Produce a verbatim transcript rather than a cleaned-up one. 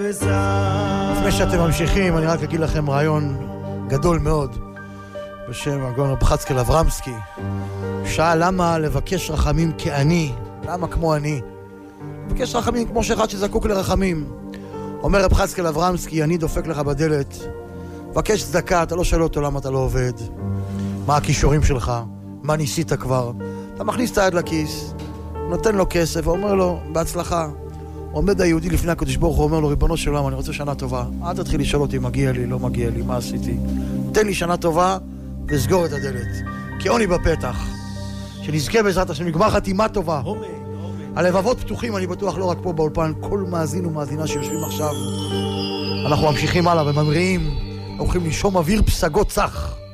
לפני שאתם ממשיכים, אני רק אגיד לכם רעיון גדול מאוד בשם הגאון רב חזקאל אברמסקי. שאל למה לבקש רחמים כעני, למה כמו אני? לבקש רחמים כמו שאחד שזקוק לרחמים. אומר רב חזקאל אברמסקי, אני דופק לך בדלת, בקש צדקה, אתה לא שואל אותו למה אתה לא עובד, מה הכישורים שלך, מה ניסית כבר. אתה מכניס את היד לכיס, נותן לו כסף ואומר לו בהצלחה. עומד היהודי לפני הקדוש ברוך הוא, אומר לו, ריבונו של עולם, אני רוצה שנה טובה, אל תתחיל לשאול אותי מגיע לי, לא מגיע לי, מה עשיתי, תן לי שנה טובה וסגור את הדלת, כי עוני בפתח, שנזכה בעזרת השם, נגמר חתימה טובה. הלבבות פתוחים, אני בטוח, לא רק פה באולפן, כל מאזין ומאזינה שיושבים עכשיו. אנחנו ממשיכים הלאה וממריאים, הולכים לנשום אוויר פסגות צח.